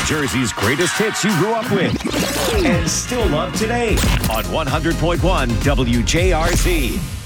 Jersey's greatest hits you grew up with and still love today on 100.1 WJRZ.